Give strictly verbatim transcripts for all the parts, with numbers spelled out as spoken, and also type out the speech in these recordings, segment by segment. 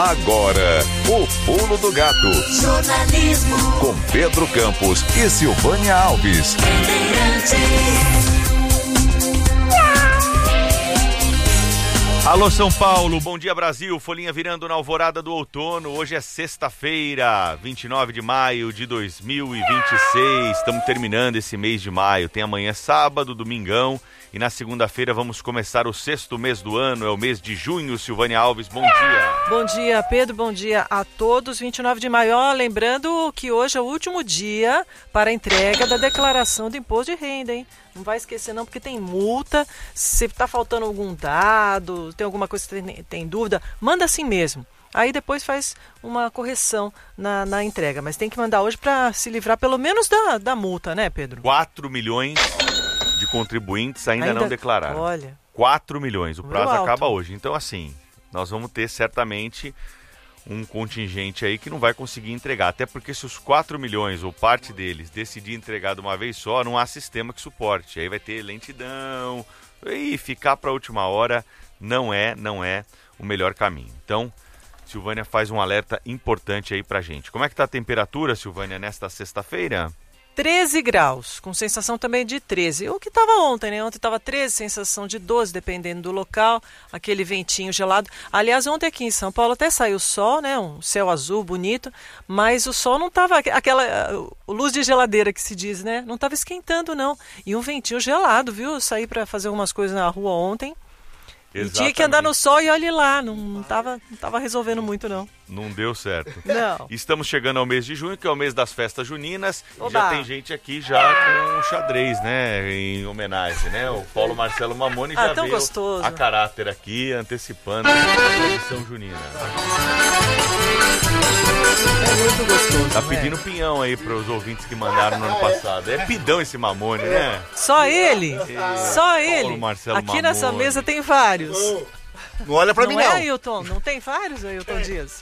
Agora, o Pulo do Gato. Jornalismo. Com Pedro Campos e Silvânia Alves. Alô São Paulo, bom dia Brasil, folhinha virando na alvorada do outono. Hoje é sexta-feira, vinte e nove de maio de dois mil e vinte e seis, estamos terminando esse mês de maio. Tem amanhã sábado, domingão, e na segunda-feira vamos começar o sexto mês do ano, é o mês de junho. Silvânia Alves, bom dia. Bom dia Pedro, bom dia a todos. Vinte e nove de maio, ó, lembrando que hoje é o último dia para a entrega da declaração do imposto de renda, hein? Não vai esquecer não, porque tem multa. Se está faltando algum dado, tem alguma coisa que tem, tem dúvida, manda assim mesmo. Aí depois faz uma correção na, na entrega. Mas tem que mandar hoje para se livrar pelo menos da, da multa, né, Pedro? quatro milhões de contribuintes ainda, ainda não declararam. Olha. quatro milhões, o prazo alto. acaba hoje. Então, assim, nós vamos ter certamente um contingente aí que não vai conseguir entregar, até porque se os quatro milhões ou parte deles decidir entregar de uma vez só, não há sistema que suporte, aí vai ter lentidão, e ficar para a última hora não é, não é o melhor caminho. Então, Silvânia faz um alerta importante aí pra gente. Como é que tá a temperatura, Silvânia, nesta sexta-feira? treze graus, com sensação também de treze. O que estava ontem, né? Ontem estava treze, sensação de doze, dependendo do local. Aquele ventinho gelado. Aliás, ontem aqui em São Paulo até saiu sol, né? Um céu azul bonito, mas o sol não estava aquela luz de geladeira que se diz, né? Não estava esquentando, não. E um ventinho gelado, viu? Eu saí para fazer algumas coisas na rua ontem. E tinha que andar no sol e olhe lá, não estava não tava resolvendo muito não. Não deu certo. Não. Estamos chegando ao mês de junho, que é o mês das festas juninas. Oba. E já tem gente aqui já com xadrez, né, em homenagem, né? O Paulo Marcelo Mamoni ah, já tão veio gostoso. a caráter aqui, antecipando a tradição junina. É muito gostoso. Tá né? pedindo pinhão aí para os ouvintes que mandaram no ano passado. É pidão esse Mamoni, né? Só ele? É, Só ele? Paulo Marcelo Aqui nessa Mamoni. mesa tem vários. Não olha pra não mim, é, não. Ailton? Não tem vários, Ailton Dias?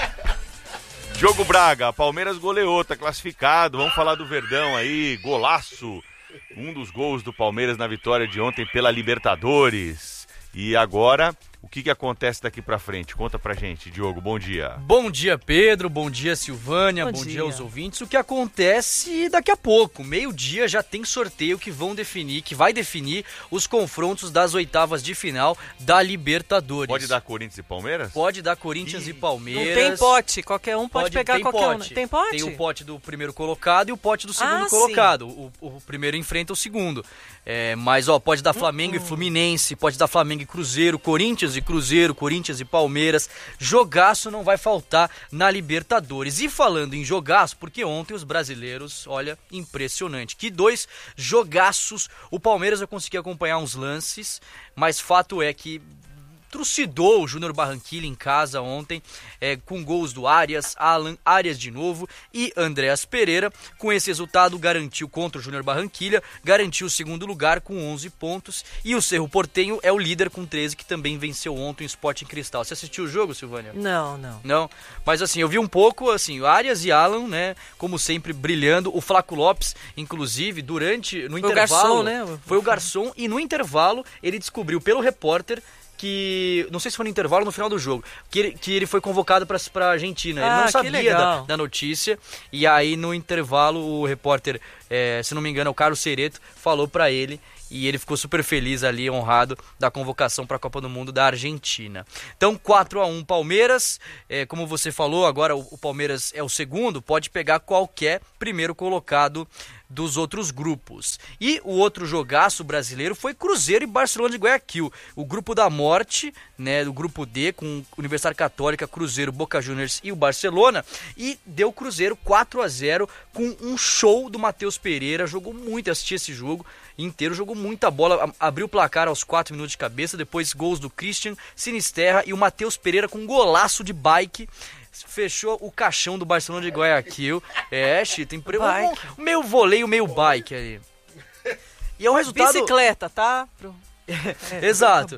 Diogo Braga, Palmeiras goleou, tá classificado. Vamos falar do Verdão aí, golaço. Um dos gols do Palmeiras na vitória de ontem pela Libertadores. E agora, o que que acontece daqui pra frente? Conta pra gente, Diogo, bom dia. Bom dia, Pedro, bom dia, Silvânia, bom, Bom dia. dia aos ouvintes. O que acontece daqui a pouco, meio-dia já tem sorteio que vão definir, que vai definir os confrontos das oitavas de final da Libertadores. Pode dar Corinthians e Palmeiras? Pode dar Corinthians e Palmeiras. Não tem pote, qualquer um pode, Pode, pegar tem qualquer pote. um. Tem pote? Tem o pote do primeiro colocado e o pote do segundo Ah, colocado. O, o primeiro enfrenta o segundo. É, mas, ó, pode dar Flamengo Hum, e Fluminense, pode dar Flamengo e Cruzeiro, Corinthians e Cruzeiro, Corinthians e Palmeiras. Jogaço não vai faltar na Libertadores. E falando em jogaço, porque ontem os brasileiros, olha, impressionante. Que dois jogaços. O Palmeiras eu consegui acompanhar uns lances, mas fato é que trucidou o Júnior Barranquilla em casa ontem, é, com gols do Arias, Alan, Arias de novo e Andréas Pereira. Com esse resultado, garantiu contra o Júnior Barranquilla, garantiu o segundo lugar com onze pontos. E o Cerro Porteño é o líder com treze, que também venceu ontem o Sporting Cristal. Você assistiu o jogo, Silvânia? Não, não. Não, mas assim, eu vi um pouco, assim, Arias e Alan, né, como sempre, brilhando. O Flaco Lopes, inclusive, durante, no Foi intervalo... o garçom, né? Foi o garçom, e no intervalo, ele descobriu pelo repórter que, não sei se foi no intervalo ou no final do jogo, que ele, que ele foi convocado para a Argentina. Ele Ah, não que sabia legal. da, da notícia, e aí no intervalo o repórter, é, se não me engano é o Carlos Cereto, falou para ele, e ele ficou super feliz ali, honrado da convocação para a Copa do Mundo da Argentina. Então quatro a um Palmeiras, é, como você falou, agora o, o Palmeiras é o segundo, pode pegar qualquer primeiro colocado dos outros grupos. E o outro jogaço brasileiro foi Cruzeiro e Barcelona de Guayaquil. O grupo da morte, né, do grupo D, com Universidade Católica, Cruzeiro, Boca Juniors e o Barcelona. E deu Cruzeiro quatro a zero com um show do Matheus Pereira. Jogou muito, assisti esse jogo inteiro, jogou muita bola, abriu o placar aos quatro minutos de cabeça, depois gols do Christian, Sinisterra e o Matheus Pereira com um golaço de bike. Fechou o caixão do Barcelona de Guayaquil. É, Chita, emprego. O meio voleio, meio bike ali. E é um resultado... Bicicleta, tá? Pro... É, exato.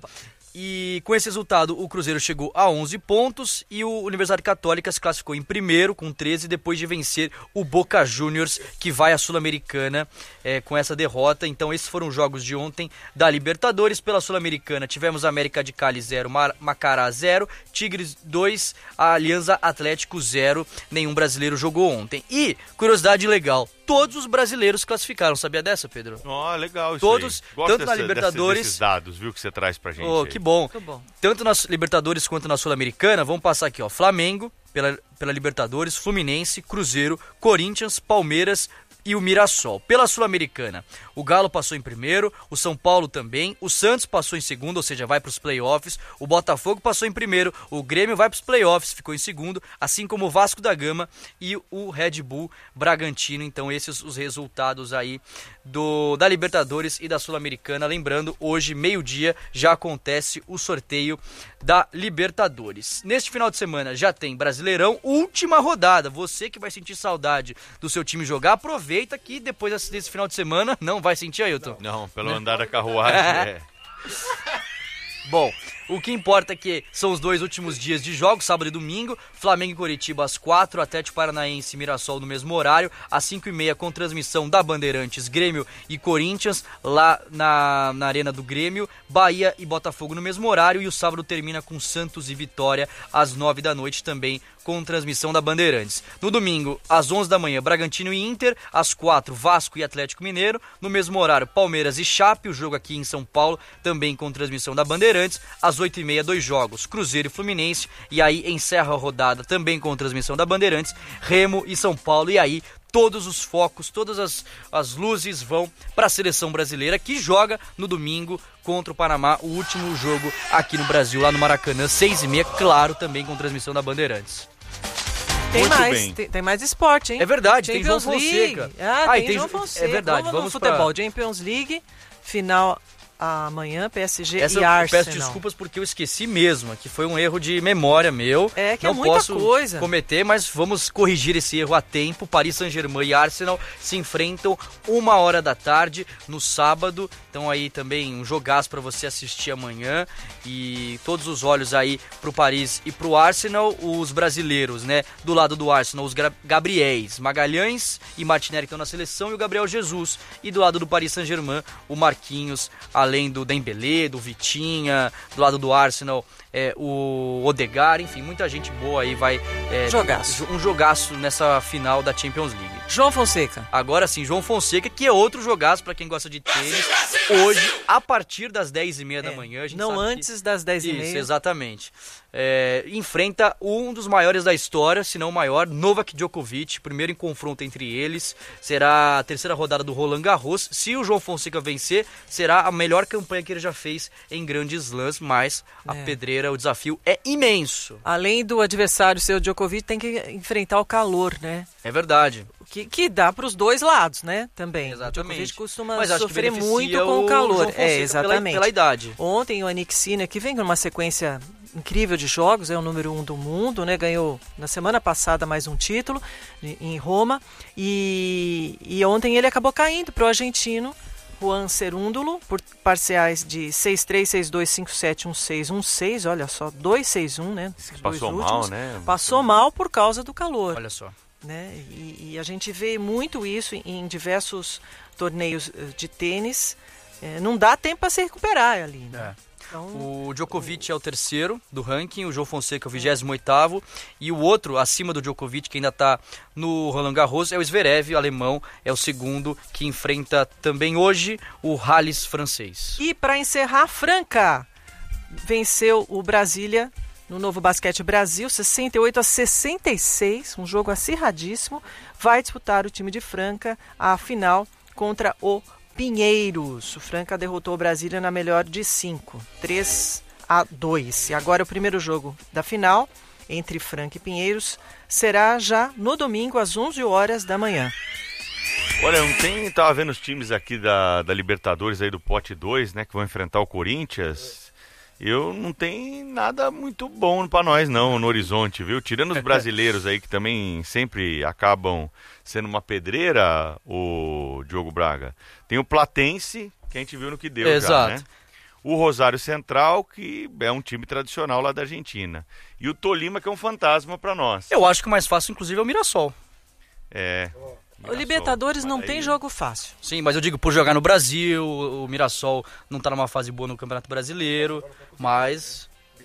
E com esse resultado, o Cruzeiro chegou a onze pontos e o Universidade Católica se classificou em primeiro com treze, depois de vencer o Boca Juniors, que vai à Sul-Americana é, com essa derrota. Então esses foram os jogos de ontem da Libertadores. Pela Sul-Americana tivemos América de Cali zero, Macará zero, Tigres dois, a Alianza Atlético zero. Nenhum brasileiro jogou ontem. E, curiosidade legal, todos os brasileiros classificaram. Sabia dessa, Pedro? Ó, oh, legal isso Todos, aí. Gosto tanto dessa, na Libertadores... Desses dados, viu, que você traz pra gente. Oh, aí. que bom. Muito bom. Tanto na Libertadores quanto na Sul-Americana, vamos passar aqui, ó. Flamengo, pela, pela Libertadores, Fluminense, Cruzeiro, Corinthians, Palmeiras e o Mirassol. Pela Sul-Americana, o Galo passou em primeiro, o São Paulo também, o Santos passou em segundo, ou seja, vai para os playoffs, o Botafogo passou em primeiro, o Grêmio vai para os playoffs, ficou em segundo, assim como o Vasco da Gama e o Red Bull Bragantino. Então esses os resultados aí do, da Libertadores e da Sul-Americana. Lembrando, hoje, meio-dia, já acontece o sorteio da Libertadores. Neste final de semana já tem Brasileirão, última rodada. Você que vai sentir saudade do seu time jogar, aproveita que depois desse final de semana não vai sentir, Ailton? Não, pelo andar da carruagem, é. Bom, o que importa é que são os dois últimos dias de jogos, sábado e domingo. Flamengo e Coritiba às quatro, Atlético Paranaense e Mirassol no mesmo horário. Às cinco e meia com transmissão da Bandeirantes, Grêmio e Corinthians, lá na, na Arena do Grêmio. Bahia e Botafogo no mesmo horário. E o sábado termina com Santos e Vitória às nove da noite também, com transmissão da Bandeirantes. No domingo, às onze da manhã, Bragantino e Inter. Às quatro, Vasco e Atlético Mineiro. No mesmo horário, Palmeiras e Chape, o jogo aqui em São Paulo, também com transmissão da Bandeirantes. Às oito e meia, dois jogos, Cruzeiro e Fluminense. E aí encerra a rodada também com transmissão da Bandeirantes, Remo e São Paulo. E aí todos os focos, todas as, as luzes vão para a seleção brasileira, que joga no domingo contra o Panamá, o último jogo aqui no Brasil, lá no Maracanã, seis e meia, claro, também com transmissão da Bandeirantes. Tem Muito mais, bem. tem, tem mais esporte, hein? É verdade, tem João Champions Fonseca. League. Ah, Ah, e tem, tem João Ju- é Fonseca. verdade, Vamos, vamos no pra- futebol, Champions League, final amanhã, P S G Essa e eu Arsenal. peço desculpas porque eu esqueci mesmo, que foi um erro de memória meu. É, que é Não muita posso coisa. cometer, mas vamos corrigir esse erro a tempo. Paris Saint-Germain e Arsenal se enfrentam uma hora da tarde no sábado. Então aí também um jogaço para você assistir amanhã. E todos os olhos aí pro Paris e pro Arsenal. Os brasileiros, né? Do lado do Arsenal, os Gra- Gabriéis, Magalhães e Martinelli que estão na seleção, e o Gabriel Jesus. E do lado do Paris Saint-Germain, o Marquinhos, além do Dembélé, do Vitinha, do lado do Arsenal, é, o Odegaard, enfim, muita gente boa aí vai... É, Jogaço. Um jogaço nessa final da Champions League. João Fonseca. Agora sim, João Fonseca, que é outro jogaço pra quem gosta de tênis. Hoje, a partir das dez e meia da É, manhã, a gente não sabe que- antes das dez e Isso, meia. exatamente. É, enfrenta um dos maiores da história, se não o maior, Novak Djokovic, primeiro em confronto entre eles. Será a terceira rodada do Roland Garros. Se o João Fonseca vencer, será a melhor campanha que ele já fez em grandes slams, mas a É. pedreira, o desafio é imenso. Além do adversário ser o Djokovic, tem que enfrentar o calor, né? É verdade. Que, que dá para os dois lados, né? Também. Exatamente. O Djokovic costuma Mas acho que sofrer beneficia muito com o o calor. João Fonseca É, pela- exatamente. pela idade. Ontem o Yannick Sinner, que vem numa sequência incrível de jogos, é o número um do mundo, né? Ganhou na semana passada mais um título em em Roma. E, e ontem ele acabou caindo para o argentino Juan Cerúndolo por parciais de seis três, seis dois, cinco sete, um seis, um seis. Olha só, dois seis um, né? Esses dois Passou últimos. mal, né? Passou mal por causa do calor. Olha só. Né? E, e a gente vê muito isso em, em diversos torneios eh, de tênis. Eh, não dá tempo para se recuperar ali. Né? É. Então, O Djokovic é o terceiro do ranking, o João Fonseca é o vigésimo oitavo, e o outro, acima do Djokovic, que ainda está no Roland Garros, é o Zverev, o alemão, é o segundo, que enfrenta também hoje o Halles francês. E para encerrar, Franca venceu o Brasília no Novo Basquete Brasil, sessenta e oito a sessenta e seis, um jogo acirradíssimo. Vai disputar o time de Franca a final contra o Pinheiros. O Franca derrotou o Brasília na melhor de cinco, três a dois. E agora o primeiro jogo da final entre Franca e Pinheiros será já no domingo às onze horas da manhã. Olha, não tem... Tava vendo os times aqui da, da Libertadores aí do pote dois, né? Que vão enfrentar o Corinthians. Eu não tem nada muito bom pra nós não no horizonte, viu? Tirando os brasileiros aí que também sempre acabam sendo uma pedreira, o Diogo Braga. Tem o Platense, que a gente viu no que deu. Exato. Já, né? o Rosário Central, que é um time tradicional lá da Argentina. E o Tolima, que é um fantasma para nós. Eu acho que o mais fácil, inclusive, é o Mirassol. É. O Libertadores não tem jogo fácil. Sim, mas eu digo, por jogar no Brasil, o Mirassol não tá numa fase boa no Campeonato Brasileiro, mas...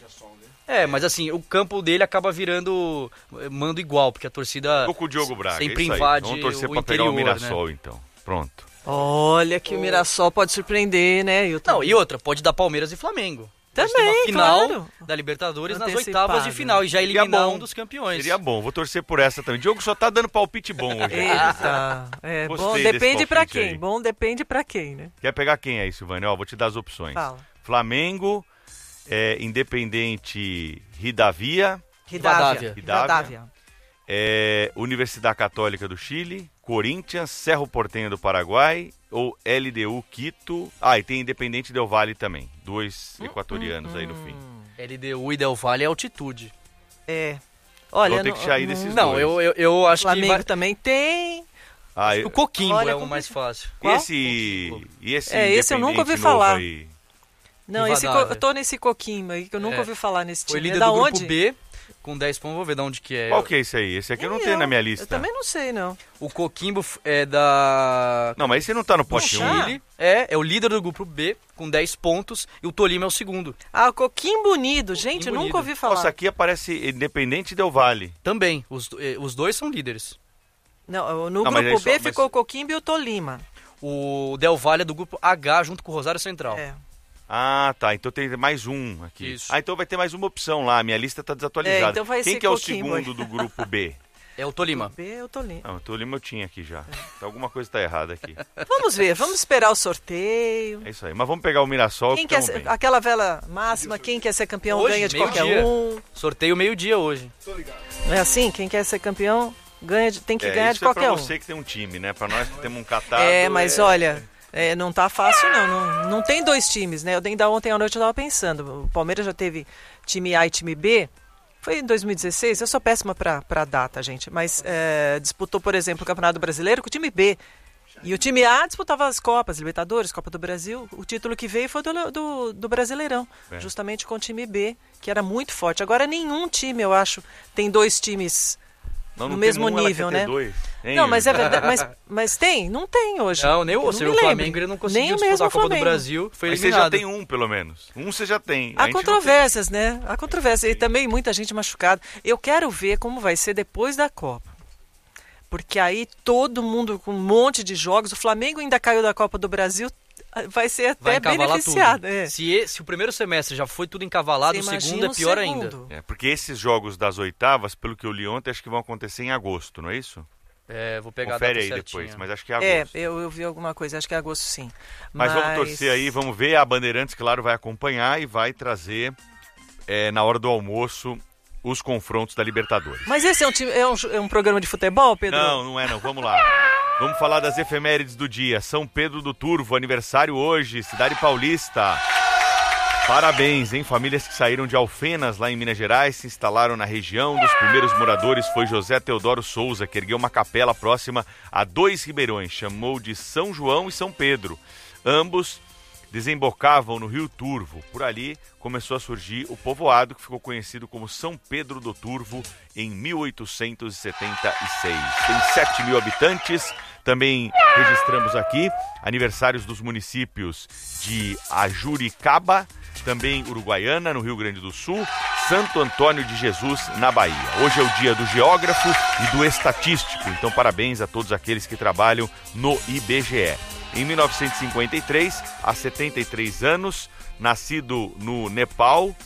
É, mas assim, o campo dele acaba virando mando igual, porque a torcida Ficou com o Diogo Braga, sempre é isso aí. invade Vamos torcer o pra interior, pegar o Mirassol, né? então. Pronto. Olha que o Mirassol pode surpreender, né? Eu Não, e outra, pode dar Palmeiras e Flamengo. Também, na final claro. da Libertadores, nas Antecipado. oitavas de final, e já Seria eliminar bom. um dos campeões. Seria bom, vou torcer por essa também. Diogo só tá dando palpite bom hoje. Eita. É, Gostei bom, desse depende pra palpite quem. aí. Bom, depende pra quem, né? Quer pegar quem aí, Silvânia? Ó, vou te dar as opções. Fala. Flamengo, é, Independente Rivadavia, Rivadavia. Rivadavia. é, Universidade Católica do Chile, Corinthians, Cerro Porteño do Paraguai ou L D U Quito. Ah, e tem Independente Del Valle também. Dois equatorianos hum, aí no fim. L D U e Del Valle é altitude. É. Olha, Vou ter que sair não- desses Não, dois. eu, eu, eu acho Flamengo que vai... também tem. Ah, o eu- Coquimbo Olha é o como mais que- fácil. Qual? esse, e esse É, esse eu nunca ouvi Independente novo falar. aí? Não, esse co- Rivadavia. eu tô nesse coquinho aí que eu nunca É. ouvi falar nesse Foi time. líder É da do onde? grupo B, com dez pontos, vou ver de onde que é. Qual que é esse aí? Esse aqui eu não Nem tenho na minha lista. Eu também não sei, não. O Coquimbo f- é da... Não, mas esse não tá no pote Não, um. tá. Chile. É, é o líder do grupo B, com dez pontos, e o Tolima é o segundo. Ah, Coquimbo Unido. Gente, eu Unido. nunca ouvi falar. Nossa, aqui aparece Independente Del Valle. Também, os, eh, os dois são líderes. Não, no Não, mas grupo aí só- B mas- ficou o Coquimbo e o Tolima. O Del Valle é do grupo H, junto com o Rosário Central. É. Ah, tá. Então tem mais um aqui. Isso. Ah, então vai ter mais uma opção lá. Minha lista tá desatualizada. É, então vai Quem ser que é o Coquimbo segundo do grupo B? É o Tolima. B é o Tolima. Não, o Tolima eu tinha aqui já. Então, alguma coisa tá errada aqui. Vamos ver, vamos esperar o sorteio. É isso aí. Mas vamos pegar o Mirassol. Quem que quer tamo ser, bem. aquela vela máxima, quem quer ser campeão Hoje, ganha de meio-dia. qualquer um. Sorteio meio-dia hoje. Não é assim? Quem quer ser campeão ganha de- tem que É, ganhar isso de é qualquer pra um. você que tem um time, né? Pra nós que temos um catado. É, mas é- olha, é, não tá fácil não. não. Não tem dois times, né? Eu ainda ontem à noite eu tava pensando. O Palmeiras já teve time A e time B. Foi em dois mil e dezesseis, eu sou péssima pra, pra data, gente. Mas é, disputou, por exemplo, o Campeonato Brasileiro com o time B. E o time A disputava as Copas, Libertadores, Copa do Brasil. O título que veio foi do, do, do Brasileirão, É. justamente com o time B, que era muito forte. Agora nenhum time, eu acho, tem dois times Não, no não mesmo tem um, ela nível, quer ter né? dois. Hein, Não, mas é Yuri? verdade. Mas, mas tem? Não tem hoje. Não, nem o, Eu você não viu, me o lembro. Flamengo ele não Nem conseguiu o disputar mesmo a Copa do Flamengo. Brasil, foi Mas você eliminado. já tem um, pelo menos. Um você já tem. Há A gente não tem. controvérsias, né? Há controvérsias. E também muita gente machucada. Eu quero ver como vai ser depois da Copa. Porque aí todo mundo com um monte de jogos. O Flamengo ainda caiu da Copa do Brasil. Vai ser Vai até encavalar beneficiado. tudo. É. Se, e- se o primeiro semestre já foi tudo encavalado, Você o segundo imagina é pior o ainda. segundo. É, porque esses jogos das oitavas, pelo que eu li ontem, acho que vão acontecer em agosto, não é isso? É, vou pegar Confere a aí data depois, certinha. mas acho que é É, agosto. eu, eu vi alguma coisa. Acho que é agosto sim. Mas, vamos torcer aí, vamos ver. A Bandeirantes, claro, vai acompanhar e vai trazer, é, na hora do almoço, os confrontos da Libertadores. Mas esse é um, time- é um, é um programa de futebol, Pedro? Não, não é não. Vamos lá. Vamos falar das efemérides do dia. São Pedro do Turvo, aniversário hoje, Cidade Paulista. Parabéns, hein? Famílias que saíram de Alfenas, lá em Minas Gerais, se instalaram na região. Dos primeiros moradores foi José Teodoro Souza, que ergueu uma capela próxima a dois ribeirões, chamou de São João e São Pedro. Ambos desembocavam no rio Turvo. Por ali começou a surgir o povoado, que ficou conhecido como São Pedro do Turvo, em mil oitocentos e setenta e seis. Tem sete mil habitantes. Também registramos aqui aniversários dos municípios de Ajuricaba, também Uruguaiana, no Rio Grande do Sul, Santo Antônio de Jesus, na Bahia. Hoje é o dia do geógrafo e do estatístico, então parabéns a todos aqueles que trabalham no I B G E. Em mil novecentos e cinquenta e três, há setenta e três anos, nascido no Nepal,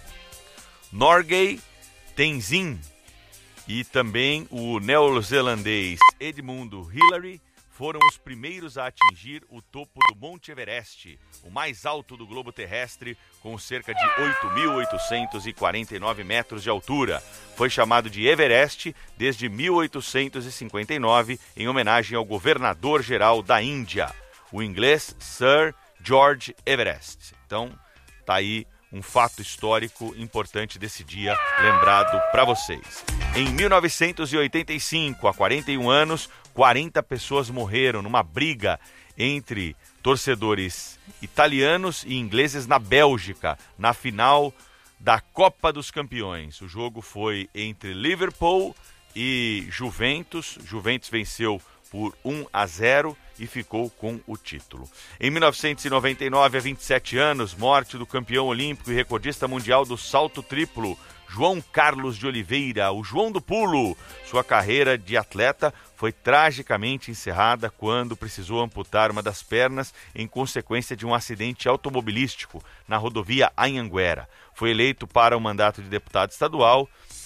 Norgay Tenzin, e também o neozelandês Edmundo Hillary foram os primeiros a atingir o topo do Monte Everest, o mais alto do globo terrestre, com cerca de oito mil oitocentos e quarenta e nove metros de altura. Foi chamado de Everest desde mil oitocentos e cinquenta e nove, em homenagem ao governador-geral da Índia, o inglês Sir George Everest. Então, tá aí um fato histórico importante desse dia, lembrado para vocês. Em mil novecentos e oitenta e cinco, há quarenta e um anos, quarenta pessoas morreram numa briga entre torcedores italianos e ingleses na Bélgica, na final da Copa dos Campeões. O jogo foi entre Liverpool e Juventus. Juventus venceu por um a zero e ficou com o título. Em mil novecentos e noventa e nove, há vinte e sete anos, morte do campeão olímpico e recordista mundial do salto triplo, João Carlos de Oliveira, o João do Pulo. Sua carreira de atleta foi tragicamente encerrada quando precisou amputar uma das pernas em consequência de um acidente automobilístico na rodovia Anhanguera. Foi eleito para o mandato de deputado estadual,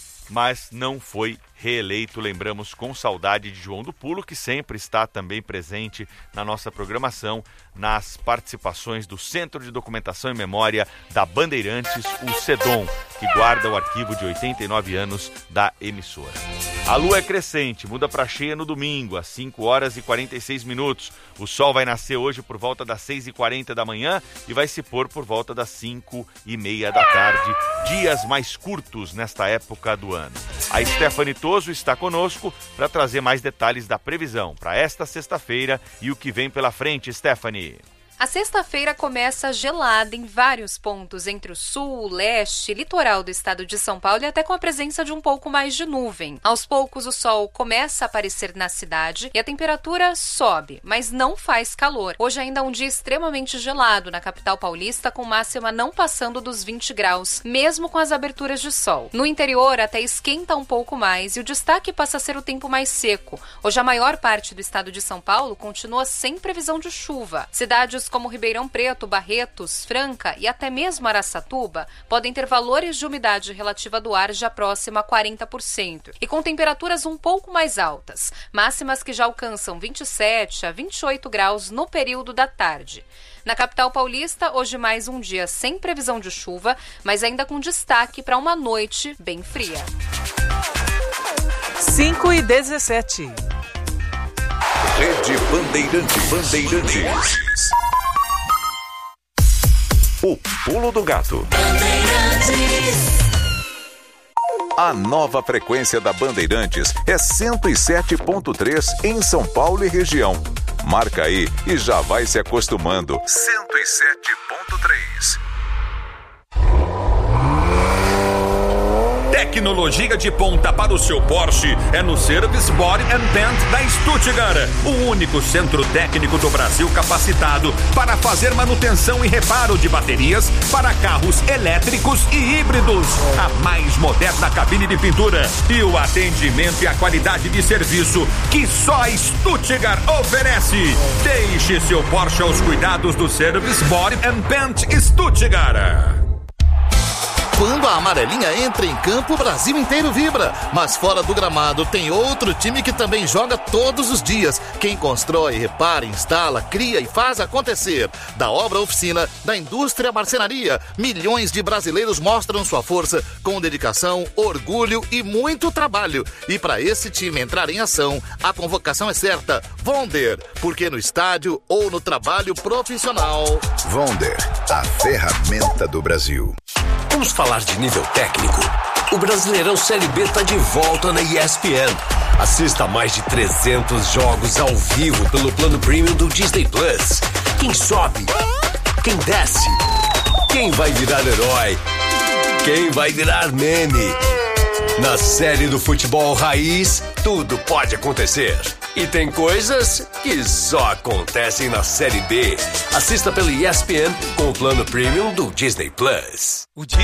mas não foi reeleito. Lembramos com saudade de João do Pulo, que sempre está também presente na nossa programação, nas participações do Centro de Documentação e Memória da Bandeirantes, o CEDOM, que guarda o arquivo de oitenta e nove anos da emissora. A lua é crescente, muda para cheia no domingo, às cinco horas e quarenta e seis minutos. O sol vai nascer hoje por volta das seis e quarenta da manhã e vai se pôr por volta das cinco e meia da tarde. Dias mais curtos nesta época do ano. A Stephanie Toso está conosco para trazer mais detalhes da previsão para esta sexta-feira e o que vem pela frente. Stephanie. A sexta-feira começa gelada em vários pontos entre o sul, o leste e litoral do estado de São Paulo e até com a presença de um pouco mais de nuvem. Aos poucos o sol começa a aparecer na cidade e a temperatura sobe, mas não faz calor. Hoje ainda é um dia extremamente gelado na capital paulista, com máxima não passando dos vinte graus, mesmo com as aberturas de sol. No interior até esquenta um pouco mais e o destaque passa a ser o tempo mais seco. Hoje a maior parte do estado de São Paulo continua sem previsão de chuva. Cidades como Ribeirão Preto, Barretos, Franca e até mesmo Araçatuba podem ter valores de umidade relativa do ar já próxima a quarenta por cento e com temperaturas um pouco mais altas, máximas que já alcançam vinte e sete a vinte e oito graus no período da tarde. Na capital paulista, hoje mais um dia sem previsão de chuva, mas ainda com destaque para uma noite bem fria. cinco e dezessete. Rede Bandeirante Bandeirantes. O Pulo do Gato. A nova frequência da Bandeirantes é cento e sete ponto três em São Paulo e região. Marca aí e já vai se acostumando. cento e sete ponto três. Tecnologia de ponta para o seu Porsche é no Service Body and Paint da Stuttgart, o único centro técnico do Brasil capacitado para fazer manutenção e reparo de baterias para carros elétricos e híbridos. A mais moderna cabine de pintura e o atendimento e a qualidade de serviço que só a Stuttgart oferece. Deixe seu Porsche aos cuidados do Service Body and Paint Stuttgart. Quando a amarelinha entra em campo, o Brasil inteiro vibra. Mas fora do gramado tem outro time que também joga todos os dias. Quem constrói, repara, instala, cria e faz acontecer. Da obra à oficina, da indústria à marcenaria, milhões de brasileiros mostram sua força com dedicação, orgulho e muito trabalho. E para esse time entrar em ação, a convocação é certa. Vonder, porque no estádio ou no trabalho profissional. Vonder, a ferramenta do Brasil. Vamos falar de nível técnico? O Brasileirão Série B está de volta na E S P N. Assista mais de trezentos jogos ao vivo pelo plano premium do Disney Plus. Quem sobe? Quem desce? Quem vai virar herói? Quem vai virar meme? Na série do futebol raiz, tudo pode acontecer. E tem coisas que só acontecem na Série B. Assista pelo E S P N com o plano premium do Disney Plus. O dia